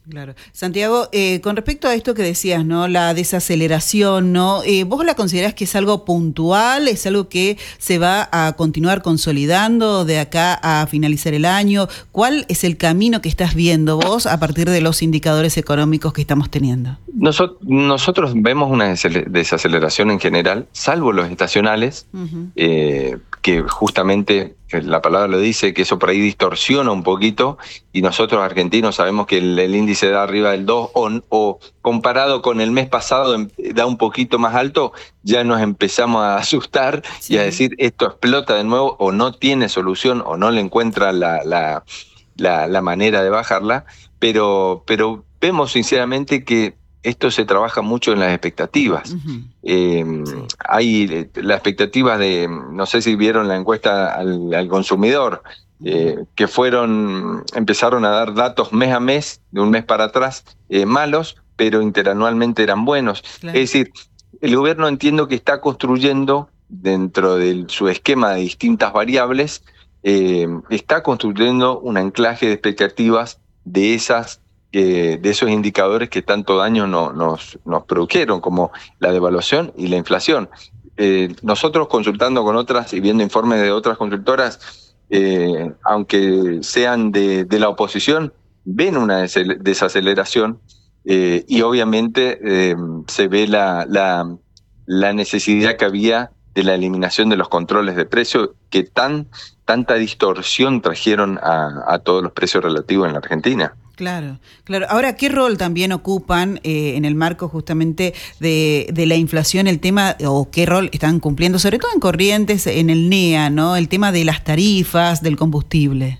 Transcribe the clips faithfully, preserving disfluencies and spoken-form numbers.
Claro. Santiago, eh, con respecto a esto que decías, ¿no? La desaceleración, ¿no? Eh, ¿Vos la considerás que es algo puntual? ¿Es algo que se va a continuar consolidando de acá a finalizar el año? ¿Cuál es el camino que estás viendo vos a partir de los indicadores económicos que estamos teniendo? Nosot- nosotros vemos una desaceleración en general, salvo los estacionales, uh-huh. eh, que justamente la palabra lo dice, que eso por ahí distorsiona un poquito, y nosotros argentinos sabemos que el, el índice da arriba del dos, o, o comparado con el mes pasado da un poquito más alto, ya nos empezamos a asustar sí. y a decir esto explota de nuevo, o no tiene solución, o no le encuentra la, la, la, la manera de bajarla, pero, pero vemos sinceramente que esto se trabaja mucho en las expectativas. Uh-huh. Eh, sí. Hay las expectativas de, no sé si vieron la encuesta al, al consumidor, eh, que fueron, empezaron a dar datos mes a mes, de un mes para atrás, eh, malos, pero interanualmente eran buenos. Claro. Es decir, el gobierno entiendo que está construyendo, dentro de su esquema de distintas variables, eh, está construyendo un anclaje de expectativas de esas de esos indicadores que tanto daño no, nos, nos produjeron, como la devaluación y la inflación. Eh, nosotros consultando con otras y viendo informes de otras consultoras, eh, aunque sean de, de la oposición, ven una desaceleración eh, y obviamente eh, se ve la, la, la necesidad que había de la eliminación de los controles de precios que tan, tanta distorsión trajeron a, a todos los precios relativos en la Argentina. Claro, claro. Ahora, ¿qué rol también ocupan eh, en el marco justamente de, de la inflación el tema, o qué rol están cumpliendo, sobre todo en Corrientes, en el N E A, ¿no? El tema de las tarifas, del combustible.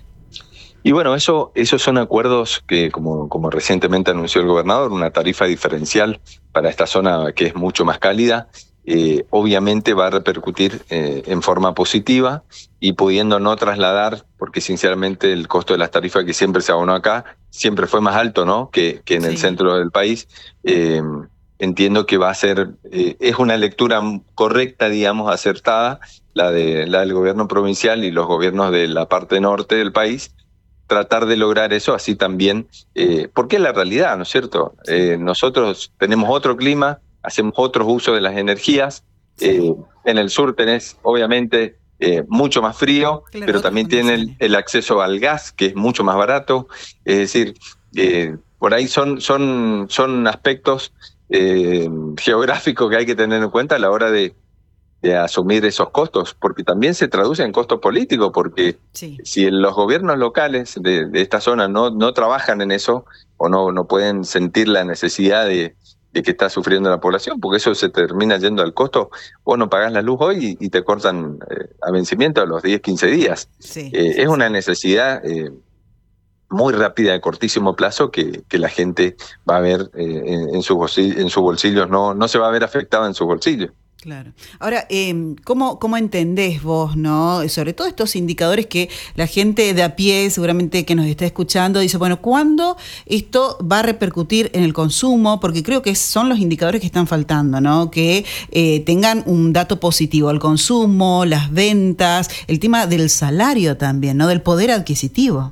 Y bueno, eso esos son acuerdos que, como, como recientemente anunció el gobernador, una tarifa diferencial para esta zona que es mucho más cálida, eh, obviamente va a repercutir eh, en forma positiva y pudiendo no trasladar, porque sinceramente el costo de las tarifas que siempre se abonó acá siempre fue más alto, ¿no? que, que en sí. el centro del país. Eh, entiendo que va a ser, eh, es una lectura correcta, digamos, acertada, la, de, la del gobierno provincial y los gobiernos de la parte norte del país, tratar de lograr eso así también, eh, porque es la realidad, ¿no es cierto? Eh, nosotros tenemos otro clima, hacemos otros usos de las energías, eh, en el sur tenés obviamente eh, mucho más frío, claro, pero también tiene el, el acceso al gas, que es mucho más barato, es decir, eh, por ahí son, son, son aspectos eh, geográficos que hay que tener en cuenta a la hora de, de asumir esos costos, porque también se traduce en costos políticos, porque sí. si los gobiernos locales de, de esta zona no, no trabajan en eso, o no, no pueden sentir la necesidad de de que está sufriendo la población, porque eso se termina yendo al costo. Vos no pagás la luz hoy y, y te cortan eh, a vencimiento a los diez, quince días. Sí, eh, sí, es una necesidad eh, muy rápida, de cortísimo plazo, que, que la gente va a ver eh, en, en sus bolsillos, en sus bolsillos, no, no se va a ver afectada en sus bolsillos. Claro. Ahora, eh, ¿cómo, ¿cómo entendés vos, no? Sobre todo estos indicadores que la gente de a pie, seguramente que nos está escuchando, dice, bueno, ¿cuándo esto va a repercutir en el consumo? Porque creo que son los indicadores que están faltando, ¿no? Que eh, tengan un dato positivo, el consumo, las ventas, el tema del salario también, ¿no? Del poder adquisitivo.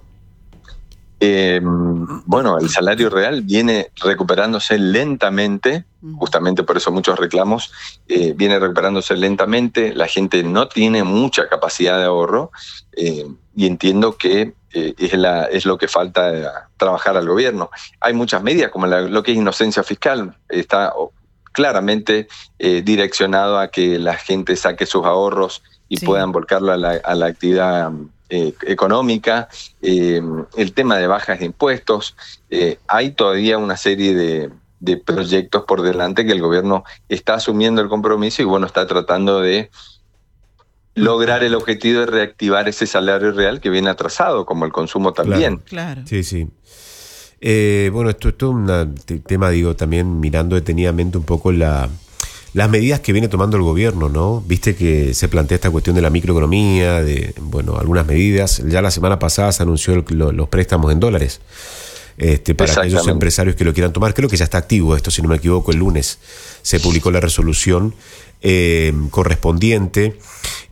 Eh, bueno, el salario real viene recuperándose lentamente, justamente por eso muchos reclamos, eh, viene recuperándose lentamente, la gente no tiene mucha capacidad de ahorro eh, y entiendo que eh, es, la, es lo que falta trabajar al gobierno. Hay muchas medidas, como la, lo que es inocencia fiscal, está claramente eh, direccionado a que la gente saque sus ahorros y sí. puedan volcarla a la, a la actividad Eh, económica, eh, el tema de bajas de impuestos. Eh, hay todavía una serie de, de proyectos por delante que el gobierno está asumiendo el compromiso y bueno, está tratando de lograr el objetivo de reactivar ese salario real que viene atrasado, como el consumo también. Claro, claro. Sí, sí. Eh, bueno, esto, esto es un tema, digo, también mirando detenidamente un poco la... las medidas que viene tomando el gobierno, ¿no? Viste que se plantea esta cuestión de la microeconomía, de, bueno, algunas medidas. Ya la semana pasada se anunció el, lo, los préstamos en dólares este, para aquellos empresarios que lo quieran tomar. Creo que ya está activo esto, si no me equivoco, el lunes se publicó la resolución eh, correspondiente.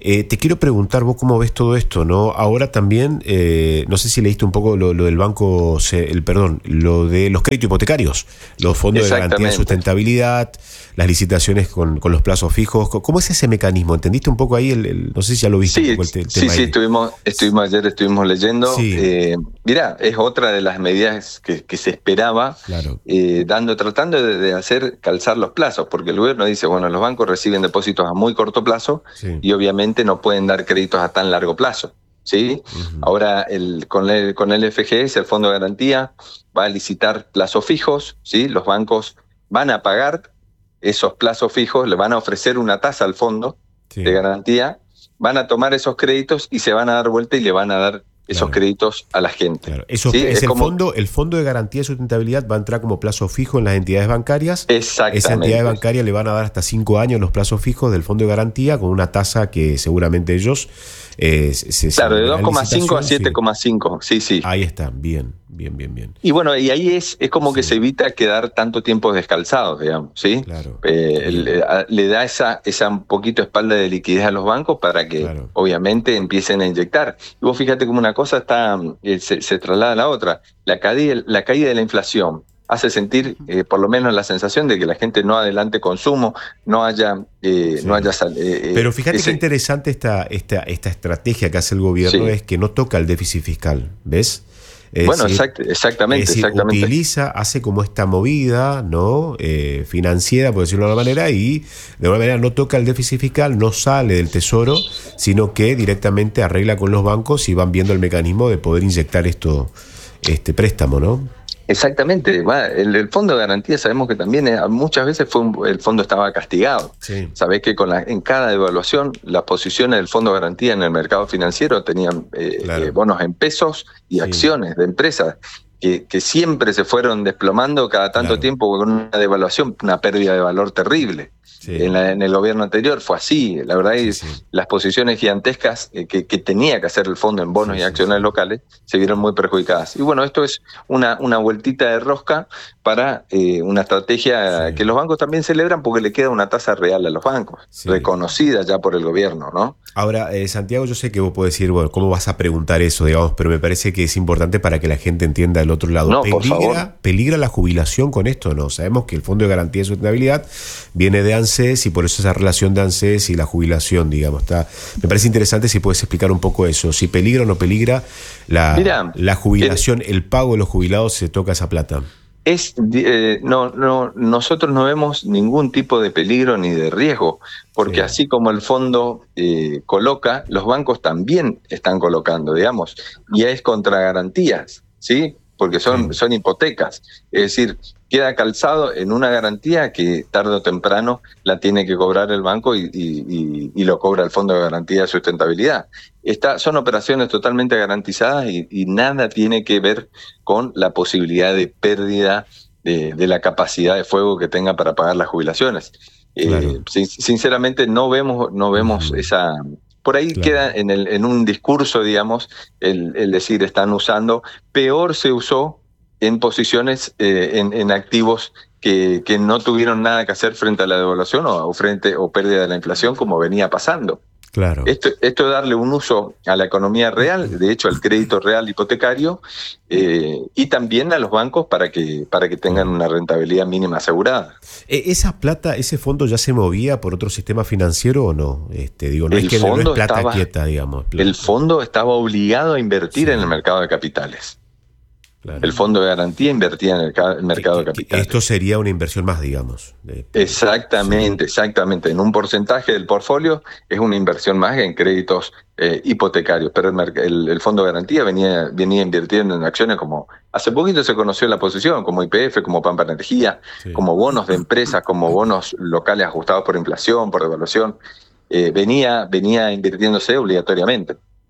Eh, te quiero preguntar vos cómo ves todo esto, ¿no? Ahora también, eh, no sé si leíste un poco lo, lo del banco, el perdón, lo de los créditos hipotecarios, los fondos de garantía de sustentabilidad, las licitaciones con, con los plazos fijos. ¿Cómo es ese mecanismo? ¿Entendiste un poco ahí? El, el, no sé si ya lo viste. Sí, un poco el te, sí, tema sí, ahí. estuvimos, estuvimos ayer, estuvimos leyendo. Sí. Eh, mirá, es otra de las medidas que, que se esperaba, claro. eh, dando, tratando de, de hacer calzar los plazos, porque el gobierno dice, bueno, los bancos reciben depósitos a muy corto plazo sí. y obviamente no pueden dar créditos a tan largo plazo. ¿Sí? Uh-huh. Ahora el, con, el, con el F G S, el Fondo de Garantía, va a licitar plazos fijos, ¿sí? Los bancos van a pagar esos plazos fijos, le van a ofrecer una tasa al fondo sí. de garantía, van a tomar esos créditos y se van a dar vuelta y le van a dar esos claro. créditos a la gente. Claro. Eso ¿sí? es, es el como... fondo, el fondo de garantía de sustentabilidad va a entrar como plazo fijo en las entidades bancarias. Exactamente. Esa entidad bancaria le van a dar hasta cinco años los plazos fijos del fondo de garantía con una tasa que seguramente ellos eh, se claro, de dos coma cinco a siete coma cinco, sí, sí. Ahí está, bien, bien, bien, bien. Y bueno, y ahí es, es como sí. que se evita quedar tanto tiempo descalzados, digamos, ¿sí? Claro. Eh, le, le da esa, esa un poquito espalda de liquidez a los bancos para que claro. obviamente empiecen a inyectar. Y vos fíjate como una cosa está, eh, se, se traslada a la otra. La caída, la caída de la inflación hace sentir, eh, por lo menos, la sensación de que la gente no adelante consumo, no haya... Eh, sí. no haya eh, Pero fíjate ese... qué interesante esta, esta, esta estrategia que hace el gobierno, sí. es que no toca el déficit fiscal, ¿ves? Es bueno, decir, exact, exactamente, es decir, exactamente. Utiliza, hace como esta movida, ¿no? Eh, financiera, por decirlo de alguna manera, y de alguna manera no toca el déficit fiscal, no sale del tesoro, sino que directamente arregla con los bancos y van viendo el mecanismo de poder inyectar esto, este préstamo, ¿no? Exactamente, el, el fondo de garantía sabemos que también eh, muchas veces fue un, el fondo estaba castigado. Sí. Sabés que con la, en cada devaluación las posiciones del fondo de garantía en el mercado financiero tenían eh, claro. eh, bonos en pesos y sí. acciones de empresas que, que siempre se fueron desplomando cada tanto claro. tiempo con una devaluación, una pérdida de valor terrible. Sí. En, la, en el gobierno anterior fue así, la verdad es sí, sí. las posiciones gigantescas eh, que, que tenía que hacer el fondo en bonos sí, y acciones sí, locales se vieron muy perjudicadas. Y bueno, esto es una, una vueltita de rosca para eh, una estrategia sí. que los bancos también celebran porque le queda una tasa real a los bancos, sí. reconocida ya por el gobierno, ¿no? Ahora, eh, Santiago, yo sé que vos podés decir, bueno, ¿cómo vas a preguntar eso, digamos? Pero me parece que es importante para que la gente entienda el otro lado. No, por favor. ¿Peligra, ¿Peligra la jubilación con esto? No, sabemos que el Fondo de Garantía de Sustentabilidad viene de ANSES y por eso esa relación de ANSES y la jubilación, digamos. Está, me parece interesante si puedes explicar un poco eso. Si peligra o no peligra la, Mirá, la jubilación, el, el pago de los jubilados se toca esa plata. Es eh, no no nosotros no vemos ningún tipo de peligro ni de riesgo, porque sí. así como el fondo eh, coloca, los bancos también están colocando, digamos, y es contra garantías, ¿sí? Porque son, sí. son hipotecas, es decir, queda calzado en una garantía que tarde o temprano la tiene que cobrar el banco y, y, y lo cobra el Fondo de Garantía de Sustentabilidad. Está, son operaciones totalmente garantizadas y, y nada tiene que ver con la posibilidad de pérdida de, de la capacidad de fuego que tenga para pagar las jubilaciones. Claro. Eh, sin, sinceramente no vemos, no vemos uh-huh. esa... Por ahí claro. queda en, el, en un discurso, digamos, el, el decir están usando, peor se usó en posiciones, eh, en, en activos que, que no tuvieron nada que hacer frente a la devaluación o, o frente o pérdida de la inflación, como venía pasando. Claro. Esto, esto es darle un uso a la economía real, de hecho al crédito real hipotecario, eh, y también a los bancos para que, para que tengan una rentabilidad mínima asegurada. ¿Esa plata, ese fondo ya se movía por otro sistema financiero o no? Este, digo, no el es que no es plata estaba, quieta, digamos. Plata. El fondo estaba obligado a invertir sí. en el mercado de capitales. Claro. El fondo de garantía invertía en el, ca- el mercado que, de capitales. Esto sería una inversión más, digamos. De, exactamente, sí. exactamente. En un porcentaje del portfolio es una inversión más en créditos eh, hipotecarios, pero el, el, el fondo de garantía venía, venía invirtiendo en acciones como... Hace poquito se conoció la posición, como Y P F, como Pampa Energía, sí. como bonos de empresas, como bonos locales ajustados por inflación, por devaluación. Eh, venía, venía invirtiéndose obligatoriamente.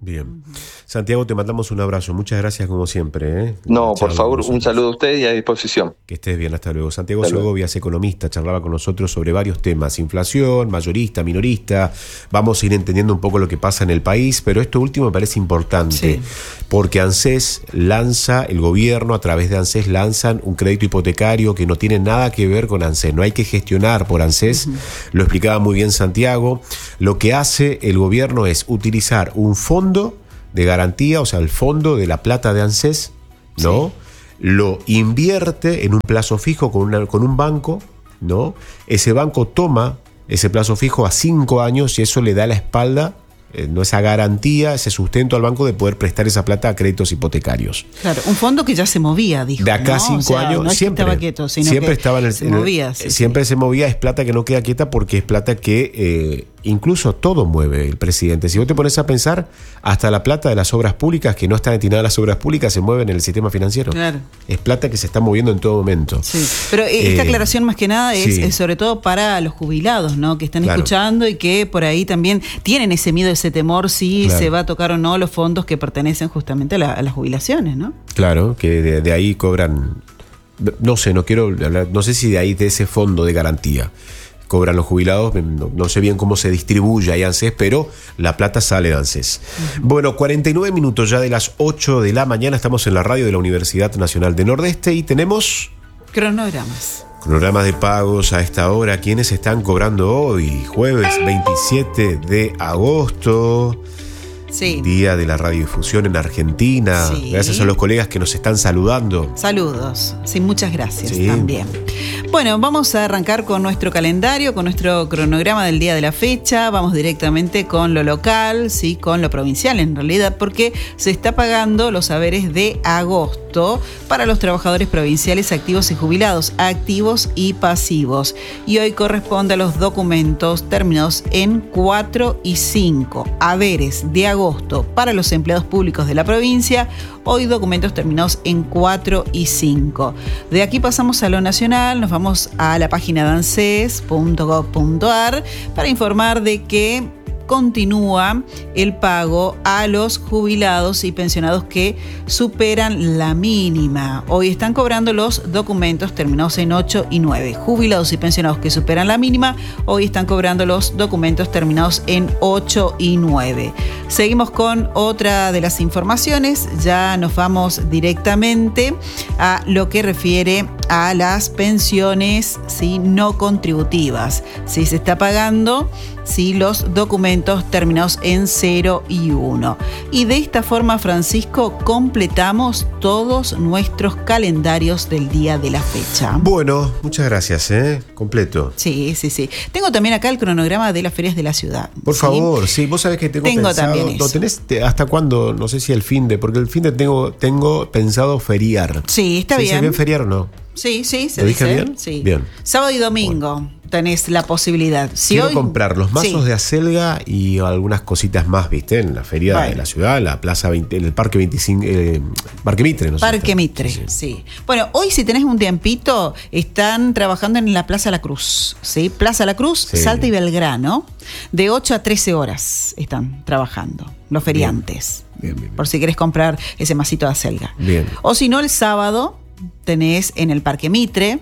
Bien. Santiago, te mandamos un abrazo. Muchas gracias como siempre. ¿eh? No, por favor, un saludo a usted y a disposición. Que estés bien, hasta luego. Santiago Segovia es economista, charlaba con nosotros sobre varios temas, inflación, mayorista, minorista. Vamos a ir entendiendo un poco lo que pasa en el país, pero esto último me parece importante, sí. porque ANSES lanza, el gobierno a través de ANSES lanzan un crédito hipotecario que no tiene nada que ver con ANSES, no hay que gestionar por ANSES, uh-huh. lo explicaba muy bien Santiago. Lo que hace el gobierno es utilizar un fondo de garantía, o sea, el fondo de la plata de ANSES, ¿no? Sí. Lo invierte en un plazo fijo con, una, con un banco, ¿no? Ese banco toma ese plazo fijo a cinco años y eso le da la espalda, eh, no esa garantía, ese sustento al banco de poder prestar esa plata a créditos hipotecarios. Claro, un fondo que ya se movía, dijo. De acá ¿no? cinco o sea, años, no es siempre, que estaba quieto, sino siempre que estaba en el, se en el, movía. Sí, siempre sí. se movía, es plata que no queda quieta porque es plata que eh, incluso todo mueve el presidente. Si vos te pones a pensar, hasta la plata de las obras públicas que no está destinada a las obras públicas se mueve en el sistema financiero. Claro. Es plata que se está moviendo en todo momento. Sí. Pero esta eh, aclaración más que nada es, sí. es sobre todo para los jubilados, ¿no? Que están claro. escuchando y que por ahí también tienen ese miedo, ese temor si claro. se va a tocar o no los fondos que pertenecen justamente a, la, a las jubilaciones, ¿no? Claro, que de, de ahí cobran, no sé, no quiero hablar, no sé si de ahí de ese fondo de garantía cobran los jubilados, no, no sé bien cómo se distribuye ahí ANSES, pero la plata sale de ANSES. Uh-huh. Bueno, cuarenta y nueve minutos ya de las ocho de la mañana, estamos en la radio de la Universidad Nacional de Nordeste y tenemos... Cronogramas. Cronogramas de pagos a esta hora. ¿Quiénes están cobrando hoy? Jueves veintisiete de agosto. Sí. Día de la radiodifusión en Argentina. Sí. Gracias a los colegas que nos están saludando. Saludos. Sí, muchas gracias sí. también. Bueno, vamos a arrancar con nuestro calendario, con nuestro cronograma del día de la fecha. Vamos directamente con lo local, sí, con lo provincial en realidad, porque se está pagando los haberes de agosto para los trabajadores provinciales activos y jubilados, activos y pasivos. Y hoy corresponde a los documentos terminados en cuatro y cinco. Haberes de agosto para los empleados públicos de la provincia, hoy documentos terminados en cuatro y cinco. De aquí pasamos a lo nacional, nos vamos a la página de anses punto gov punto ar para informar de que continúa el pago a los jubilados y pensionados que superan la mínima. Hoy están cobrando los documentos terminados en ocho y nueve. Jubilados y pensionados que superan la mínima, hoy están cobrando los documentos terminados en ocho y nueve. Seguimos con otra de las informaciones. Ya nos vamos directamente a lo que refiere a las pensiones, ¿sí?, no contributivas. Sí, se está pagando, sí, los documentos terminados en cero y uno. Y de esta forma, Francisco, completamos todos nuestros calendarios del día de la fecha. Bueno, muchas gracias, ¿eh? Completo. Sí, sí, sí. Tengo también acá el cronograma de las ferias de la ciudad. Por ¿sí? favor, sí, vos sabés que tengo, tengo pensado... también ¿Lo tenés hasta cuándo? No sé si el fin de... Porque el fin de tengo, tengo pensado feriar. Sí, está ¿Se bien. dice bien feriar o no? Sí, sí, se ¿Lo dice dije bien? Sí. Bien. Sábado y domingo. Bueno. Tenés la posibilidad. Si Quiero hoy... comprar los mazos sí. de acelga y algunas cositas más, ¿viste? En la feria bueno. de la ciudad, la plaza veinte, en el Parque veinticinco, eh, Parque Mitre, ¿no? Parque sé, Mitre, sí, sí. sí. Bueno, hoy si tenés un tiempito, están trabajando en la Plaza La Cruz, ¿sí? Plaza La Cruz, sí. Salta y Belgrano, de ocho a trece horas están trabajando los feriantes. Bien, bien, bien. Por si querés comprar ese masito de acelga. Bien. O si no, el sábado tenés en el Parque Mitre,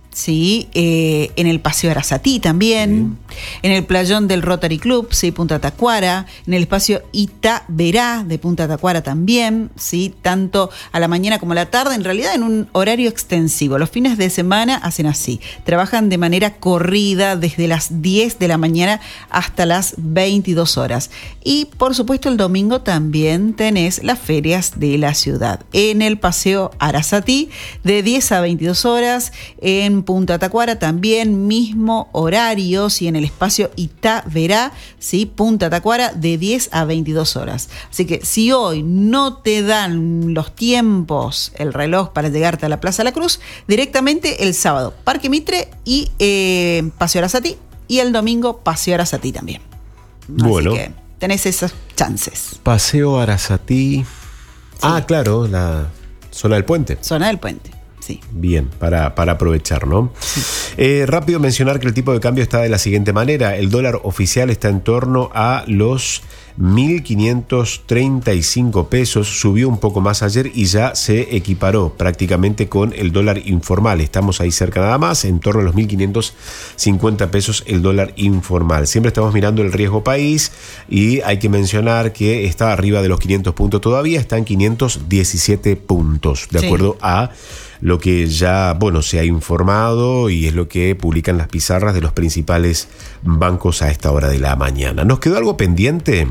sí, eh, en el Paseo Arasatí también, sí. En el playón del Rotary Club, sí, Punta Tacuara, en el espacio Itaverá de Punta Tacuara también, sí, tanto a la mañana como a la tarde, en realidad en un horario extensivo. Los fines de semana hacen así, trabajan de manera corrida desde las diez de la mañana hasta las veintidós horas. Y por supuesto el domingo también tenés las ferias de la ciudad, en el Paseo Arasatí de diez a veintidós horas, en Punta Tacuara también mismo horario, sí, en el espacio Itaverá, sí, Punta Tacuara de diez a veintidós horas. Así que si hoy no te dan los tiempos, el reloj para llegarte a la Plaza La Cruz, directamente el sábado Parque Mitre y eh, Paseo Arasatí, y el domingo Paseo Arasatí también. Bueno. Así que tenés esas chances. Paseo Arasatí. Sí. Ah, claro, la zona del puente. Zona del puente. Sí. Bien, para, para aprovechar, ¿no? Sí. Eh, rápido mencionar que el tipo de cambio está de la siguiente manera. El dólar oficial está en torno a los mil quinientos treinta y cinco pesos, subió un poco más ayer y ya se equiparó prácticamente con el dólar informal. Estamos ahí cerca nada más, en torno a los mil quinientos cincuenta pesos el dólar informal. Siempre estamos mirando el riesgo país y hay que mencionar que está arriba de los quinientos puntos todavía, está en quinientos diecisiete puntos, de acuerdo sí. a lo que ya, bueno, se ha informado y es lo que publican las pizarras de los principales bancos a esta hora de la mañana. ¿Nos quedó algo pendiente?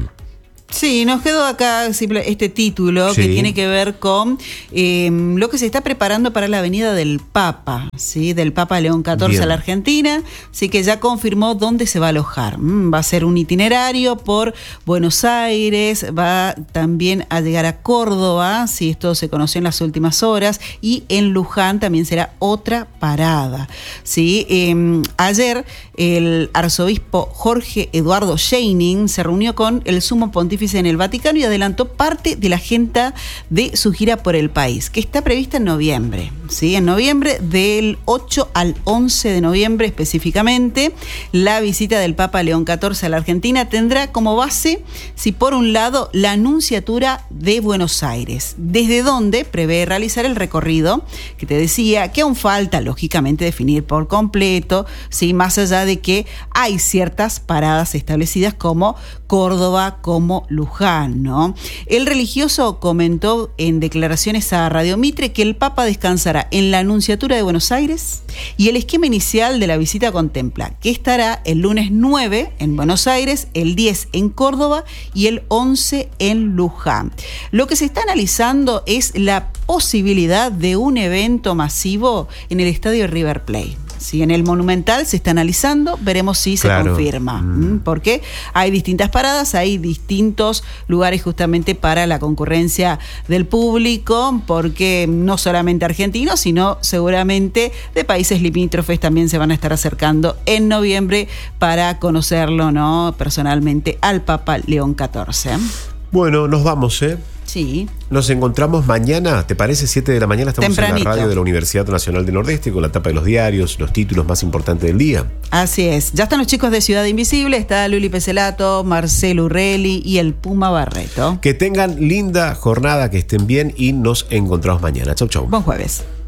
Sí, nos quedó acá simple, este título sí. que tiene que ver con eh, lo que se está preparando para la venida del Papa, ¿sí? Del Papa León catorce Bien. a la Argentina, así que ya confirmó dónde se va a alojar. Mm, va a ser un itinerario por Buenos Aires, va también a llegar a Córdoba, si sí, esto se conoció en las últimas horas, y en Luján también será otra parada. ¿Sí? Eh, ayer el arzobispo Jorge Eduardo Scheining se reunió con el sumo pontífice en el Vaticano y adelantó parte de la agenda de su gira por el país, que está prevista en noviembre, ¿sí? En noviembre, del ocho al once de noviembre específicamente, la visita del Papa León catorce a la Argentina tendrá como base, si por un lado, la Nunciatura de Buenos Aires, desde donde prevé realizar el recorrido que te decía, que aún falta, lógicamente, definir por completo, ¿sí? Más allá de que hay ciertas paradas establecidas como Córdoba, como Luján, ¿no? El religioso comentó en declaraciones a Radio Mitre que el Papa descansará en la Nunciatura de Buenos Aires y el esquema inicial de la visita contempla que estará el lunes nueve en Buenos Aires, el diez en Córdoba y el once en Luján. Lo que se está analizando es la posibilidad de un evento masivo en el estadio River Plate. Sí, en el Monumental se está analizando, veremos si se claro. confirma, mm. porque hay distintas paradas, hay distintos lugares justamente para la concurrencia del público, porque no solamente argentinos, sino seguramente de países limítrofes también se van a estar acercando en noviembre para conocerlo, ¿no? Personalmente al Papa León catorce. Bueno, nos vamos, ¿eh? Sí. Nos encontramos mañana, ¿te parece? siete de la mañana estamos Tempranito. En la radio de la Universidad Nacional del Nordeste con la tapa de los diarios, los títulos más importantes del día. Así es. Ya están los chicos de Ciudad Invisible, está Luli Peselato, Marcelo Urrelli y el Puma Barreto. Que tengan linda jornada, que estén bien y nos encontramos mañana. Chau, chau. Buen jueves.